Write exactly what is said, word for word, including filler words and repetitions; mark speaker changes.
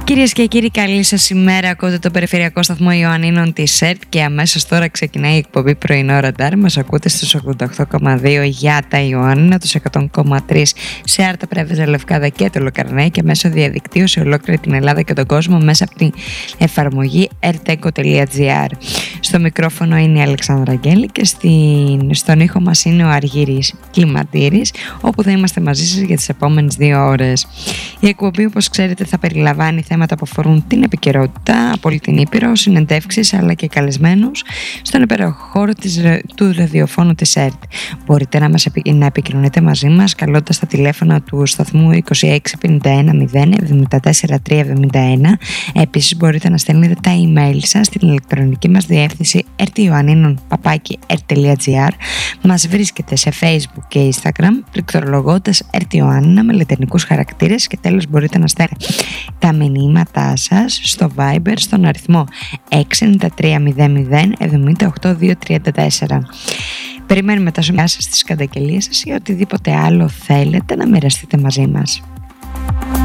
Speaker 1: Κυρίες και κύριοι, καλή σας ημέρα. Ακούτε το περιφερειακό σταθμό Ιωαννίνων της ΕΡΤ και αμέσως τώρα ξεκινάει η εκπομπή Πρωινό Ραντάρ. Μας ακούτε στους ογδόντα οκτώ κόμμα δύο για τα Ιωάννινα, τους εκατό κόμμα τρία σε Άρτα, Πρέβεζα, Λευκάδα και το Λοκαρνέ και μέσω διαδικτύου σε ολόκληρη την Ελλάδα και τον κόσμο μέσα από την εφαρμογή ερτέκο τελεία τζι άρ. Στο μικρόφωνο είναι η Αλεξάνδρα Αγγέλη και στην, στον ήχο μας είναι ο Αργύρης Κλιματήρης, όπου θα είμαστε μαζί σας για τις επόμενες δύο ώρες. Η εκπομπή, όπως ξέρετε, θα περιλαμβάνει θέματα που αφορούν την επικαιρότητα από όλη την Ήπειρο, συνεντεύξεις αλλά και καλεσμένους στον υπέροχο χώρο της, του ραδιοφώνου της ΕΡΤ. Μπορείτε να, μας, να επικοινωνείτε μαζί μας καλώντας τα τηλέφωνα του σταθμού είκοσι έξι πενήντα ένα μηδέν εβδομήντα τέσσερα τριακόσια εβδομήντα ένα. Επίσης μπορείτε να στέλνετε τα email σας στην ηλεκτρονική μας διεύθυνση ερτιοαννίνων παπάκι ερτ τελεία τζι άρ. Μας βρίσκεται σε Facebook και Instagram πληκτρολογώντας ερτιοαννίνα με λατινικούς χαρακτήρες και τέλος μπορείτε να στέλνετε τα μηνύματά σας στο Viber στον αριθμό έξι εννιά τρία μηδέν μηδέν εβδομήντα οκτώ διακόσια τριάντα τέσσερα. Περιμένουμε τα σχόλιά σας, τις καταγγελίες σας ή οτιδήποτε άλλο θέλετε να μοιραστείτε μαζί μας.